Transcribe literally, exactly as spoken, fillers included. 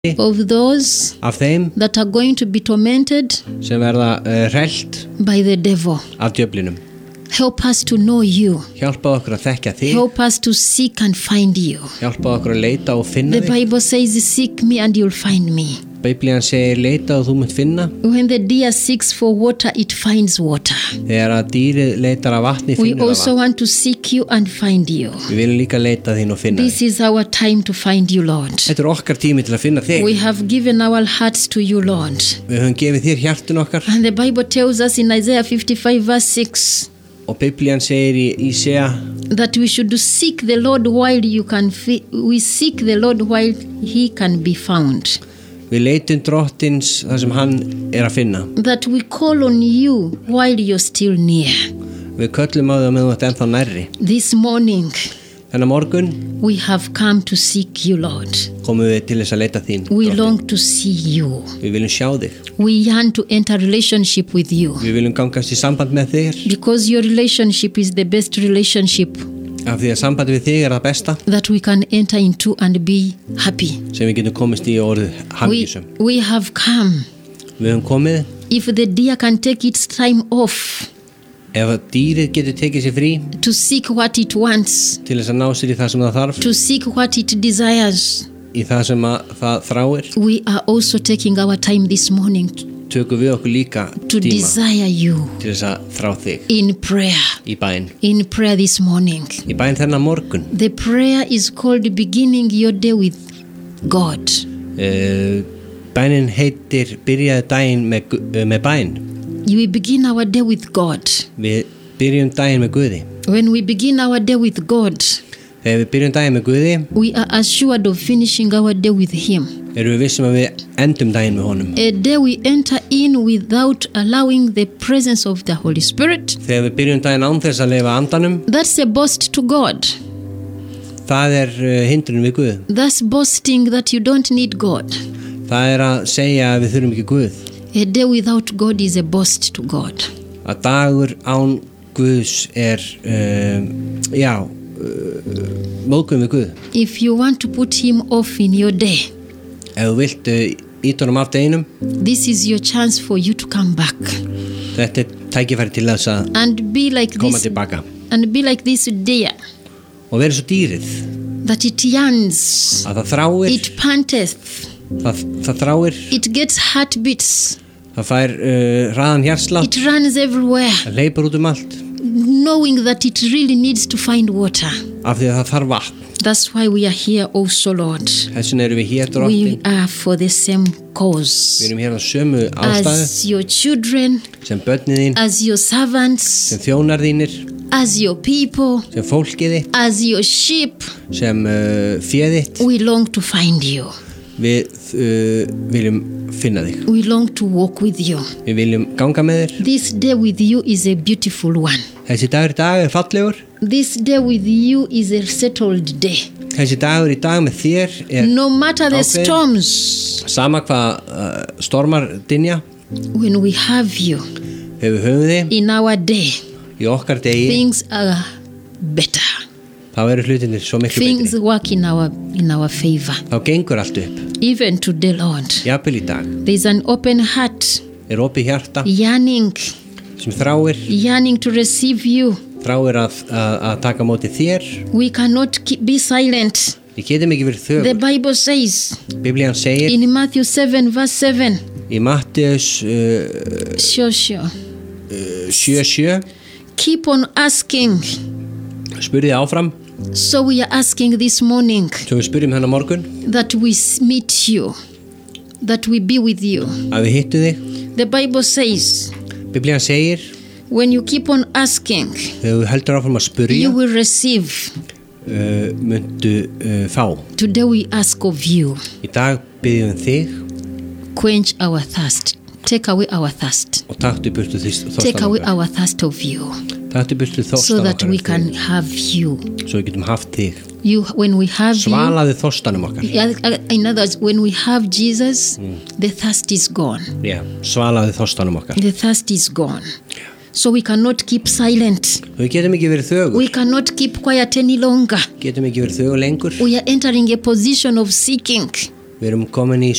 of those af þeim that are going to be tormented sem verða uh, hrellt by the devil. af djöflinum. Help us to know you. Hjálpa okkur að þekkja þig. Help us to seek and find you. Hjálpa okkur að leita og finna The þig. Bible says, seek me and you'll find me. Biblían segir leita og þú munt finna. When the deer seeks for water, it finds water. Þegar að dýrið leitar að vatni We finnur það also vatn. want to seek you and find you. Við viljum líka leita þín og finna This þig. is our time to find you, Lord. Þetta er okkar tími til að finna þig. We have given our hearts to you, Lord. Við höfum gefið þér hjartun okkar. And the Bible tells us in Isaiah fifty-five verse six Og Biblían segir í Ísea that we should seek the Lord while you can fi- we seek the Lord while he can be found. við leitum drottins þar sem hann er að finna. That we call on you while you're still near. Við köllum á það með þú ert ennþá nærri. This morning Þennan morgun we have come to seek you, Lord. komum við til þess að leita þín. We drottinn. long to see you. Við viljum sjá þig. We yearn to enter relationship with you. Við viljum gangast í samband með þér. Because your relationship is the best relationship Af því að sambandi við þig er það besta that we can enter into and be happy. sem við getum komist í og orðið We, hamngjusum. we have come. Við höfum komið. If the deer can take its time off Ef að dýrið getur tekið sér frí to seek what it wants, til þess að ná sér í það sem það þarf, to seek what it desires, í það sem að það þráir, we are also taking our time this morning tökum við okkur líka to tíma desire you til þess að þrá þig in prayer. í bæn. In prayer this morning. Í bæn þennan morgun. The prayer is called beginning your day with God. Uh, bænin heitir byrjaði daginn með, gu- uh, með bæn. We begin our day with God. Við byrjum daginn með Guði. When we begin our day with God, Þegar við byrjum daginn með Guði we are assured of finishing our day with Him. erum við vissum að við endum daginn með honum. A day we enter in without allowing the presence of the Holy Spirit. Þegar við byrjum daginn án þess að lifa andanum, That's a boast to God. það er uh, hindrun við Guð. That's boasting that you don't need God. Það er að segja að við þurfum ekki Guð. A day without God is a boast to God. Að dagur án Guðs er uh, já uh, móðgun við Guð. If you want to put Him off in your day, Ef þú vilt uh, íta honum af deginum, this is your chance for you to come back þetta er tækifæri til þess að and be like koma this tilbaka and be like this deer og vera svo dýrið that it yearns, að það þráir it panteth, það, það þráir, it gets heartbeats, það fær uh, hraðan hjartslátt, it runs everywhere, það leipur út um allt knowing that it really needs to find water. af því að það þarf vatn. That's why we are here also, Lord. Þess vegna erum við hér, We drottin. are for the same Við cause. erum hér á sömu ástæðu As your children, sem börnið þín, as your servants, sem þjónar þínir, as your people, sem fólkið þitt, as your sheep, sem uh, fjöð þitt. we long to find you. Við uh, viljum finna þig. We long to walk with you. Við viljum ganga með þér. This day with you is a beautiful one. Þessi dagur í dag er fallegur. This day with you is a settled day. Þessi dagur í dag með þér er No matter the ákveðinn. storms, sama hvað uh, stormar dynja. when we have you Þegar við höfum þig in our day, í okkar degi, things are better. þá eru hlutinir svo miklu Things betri. work in our in our favor. Þá gengur allt upp. Even today, Lord, Jafnvel í dag there's an open heart, er opið hjarta yearning, sem þráir, yearning to receive you. þráir að, að, að taka móti þér. We cannot keep, be silent. Við getum ekki verið The þögur. Bible says Biblían segir in Matthew seven verse seven, í Matteus uh, sure, sure, sjö sjö, keep on asking. spurði áfram, So we are asking this morning svo við spurjum hennar morgun, that we meet you, that we be with you. að við hittu þig. The Bible says Biblían segir, when you keep on asking, þegar þú heldur áfram að spurja, you will receive. uh, myndu uh, fá. Today we ask of you, Í dag byggjum þig quench our thirst, take away our thirst, og taktu burtu þíst take þorstan away okkar. our thirst of you, Taktu burtu so þorstan that okkar we um can þig, have you. svo við getum haft þig. You, when we have you, Svalaði þorstanum okkar. yeah, in other words, when we have Jesus, the thirst is gone. Já, svalaði þorstanum okkar. The thirst is gone. So we cannot keep silent. Við getum ekki verið þögur. We cannot keep quiet any longer. Getum ekki verið þögur lengur. We are entering a position of seeking. Við erum komin í